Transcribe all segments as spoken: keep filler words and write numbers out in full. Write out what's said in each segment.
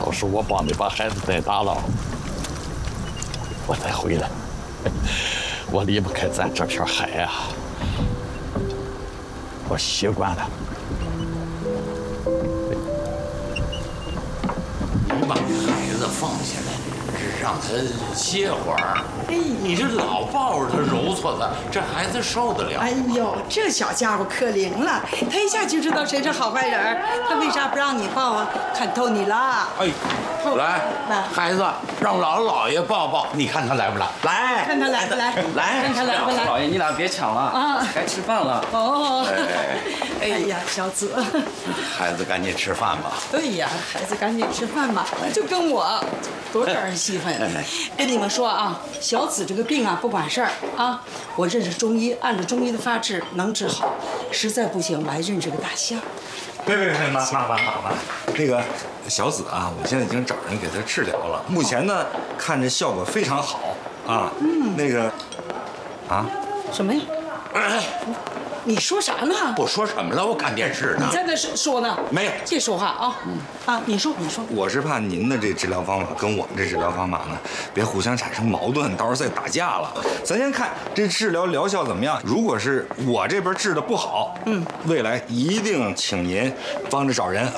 都是我帮你把孩子带大了，我再回来，我离不开咱这片海呀、啊，我习惯了。 你把孩子放下来，让他歇会儿。哎，你这老抱着他揉搓他，这孩子受得了？ 哎呦，这小家伙可灵了，他一下就知道谁是好坏人。他为啥不让你抱啊？看透你了。 哎，来，孩子，让姥姥姥爷抱抱，你看他来不来？来， 看他来不来？ 来， 看他来不来？ 老爷，你俩别抢了啊，该吃饭了。 哦， 哎， 哎呀，小子， 孩子赶紧吃饭吧。 对呀，孩子赶紧吃饭吧，就跟我多招人稀罕。跟你们说啊，小子这个病啊不管事儿啊，我认识中医，按照中医的发治能治好，实在不行我还认识个大仙儿。 别别别，妈妈妈妈妈，那个小子啊，我现在已经找人给他治疗了，目前呢看着效果非常好啊。嗯，那个，啊， 什么呀？你说啥呢？ 我说什么了？我看电视呢。 你在那说说呢？ 没有， 别说话啊！啊，你说你说。 我是怕您的这治疗方法跟我们这治疗方法呢，别互相产生矛盾，到时候再打架了。咱先看这治疗疗效怎么样。如果是我这边治的不好，嗯，未来一定请您帮着找人。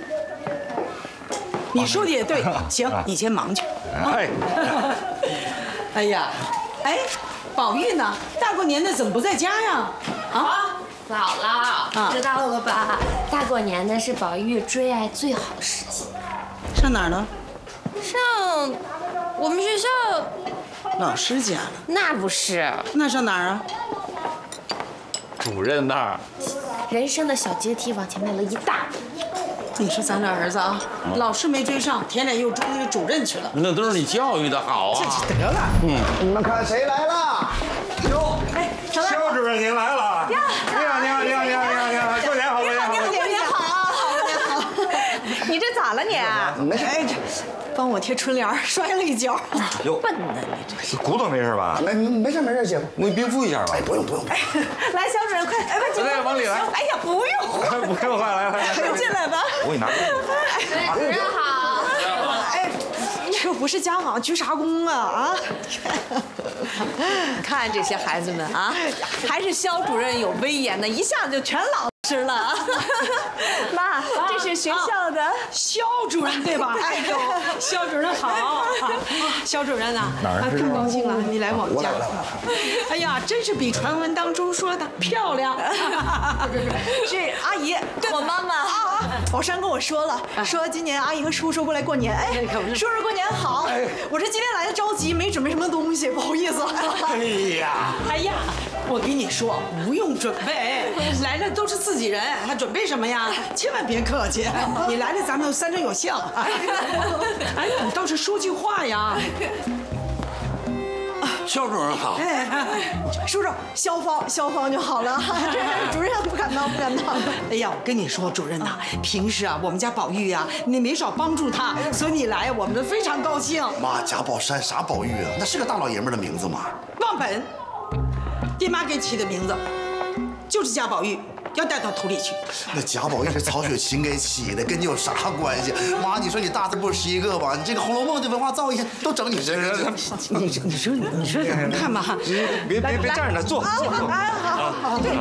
你说的也对，行，你先忙去。 哎， 哎呀，哎，宝玉呢？大过年的怎么不在家呀？啊， 姥姥，知道了吧？大过年的是宝玉追爱最好时机。 上哪儿了？ 上我们学校老师家了。 那不是。 那上哪儿啊？ 主任那儿。 人生的小阶梯往前迈了一大步。 你说咱这儿子啊，老师没追上，田脸又追那个主任去了。 那都是你教育的好啊。 这得了。 嗯， 你们看谁来了？ 哟，哎，肖主任您来了。你好，你好，你好，你好，你好，你好，过年好，过年好， 过年好，过年好。 你这咋了你？ 没事， 哎，这帮我贴春联，摔了一跤。 哟， 笨呢你这。 骨头没事吧？ 没没事没事，姐夫， 我给你冰敷一下吧。 哎，不用不用。 来，小主任快，哎，快来，往里来。 哎呀，不用， 不用，来来来， 进来吧。 我给你拿。 主任好。 哎，这不是家访，鞠啥躬啊啊！看这些孩子们啊，还是肖主任有威严的，一下子就全老实了。妈，这是学校的肖主任对吧？哎呦，肖主任好，肖主任呐，啊，更高兴了，你来我们家。哎呀，真是比传闻当中说的漂亮。 是阿姨，我妈妈啊，宝山跟我说了，说今年阿姨和叔叔过来过年，哎，叔叔过年好。我这今天来的着急，没准备什么东西，不好意思。 哎呀， 哎呀，我跟你说，不用准备，来了都是自己人，还准备什么呀？千万别客气，你来了咱们三生有幸。哎，你倒是说句话呀。 肖主任好。 哎，叔叔，肖芳，肖芳就好了。这主任不敢当，不敢当。 哎呀，我跟你说，主任呐，平时啊，我们家宝玉呀，你没少帮助他，所以你来，我们都非常高兴。 妈，贾宝山啥宝玉啊？那是个大老爷们的名字吗？ 忘本，爹妈给起的名字，就是贾宝玉。要带到土里去。 那贾宝玉是曹雪芹给起的，跟你有啥关系？妈，你说你大字不识一个吧？你这个《红楼梦》的文化造诣都整你这个。 你说，你说，你说，你看吧， 别别别站着，坐坐坐。 哎，好好对。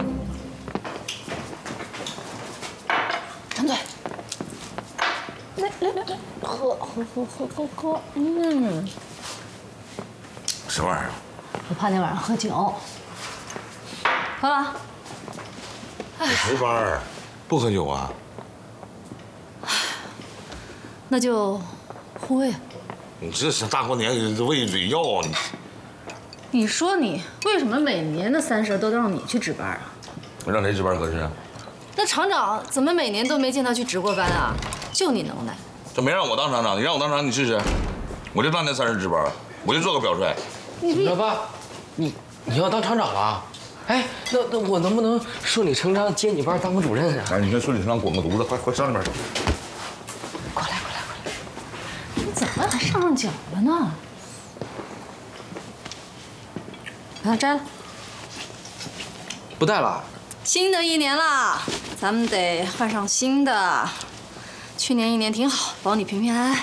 张嘴。来来来来，喝喝喝喝喝喝，嗯。 什么玩意儿？ 我怕那晚上喝酒。喝了。 没法儿，不喝酒啊。 那就互喂。 你这是大过年喂一嘴药啊！ 你你说你为什么每年的三十都让你去值班啊？ 我让谁值班合适啊？ 那厂长怎么每年都没见他去值过班啊？就你能耐。 这没让我当厂长，你让我当厂长，你试试。我就大年三十值班，我就做个表率。 你老爸，你你要当厂长了？哎，那那我能不能顺理成章接你班当个主任啊？ 哎，你先顺理成章滚个犊子，快快上里边去。 过来过来过来，你怎么还上上脚了呢？把它摘了。 不戴了。 新的一年啦，咱们得换上新的。去年一年挺好，保你平平安安。